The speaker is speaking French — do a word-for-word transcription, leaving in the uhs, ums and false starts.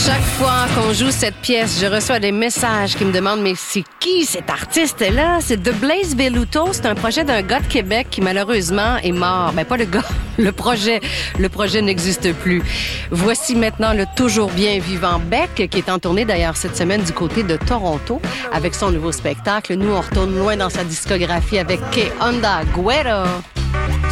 Chaque fois qu'on joue cette pièce, je reçois des messages qui me demandent « Mais c'est qui cet artiste-là? » C'est The Blaze Belluto. C'est un projet d'un gars de Québec qui malheureusement est mort. Ben pas le gars, le projet. Le projet n'existe plus. Voici maintenant le toujours bien vivant Beck qui est en tournée d'ailleurs cette semaine du côté de Toronto avec son nouveau spectacle. Nous, on retourne loin dans sa discographie avec Kay Honda Guerra.